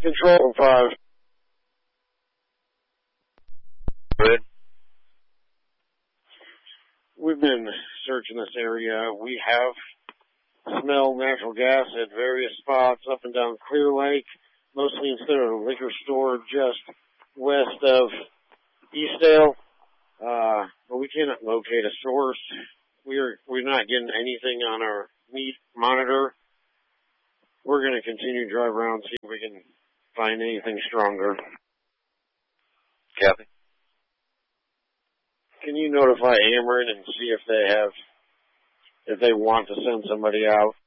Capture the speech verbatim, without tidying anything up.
Control five. Good. We've been searching this area. We have smelled natural gas at various spots up and down Clear Lake, mostly instead of a liquor store just west of Eastdale. Uh, but we cannot locate a source. We're, we're not getting anything on our meat monitor. We're going to continue to drive around and see if we can find anything stronger. Kathy? Can you notify Ameren and see if they have, if they want to send somebody out?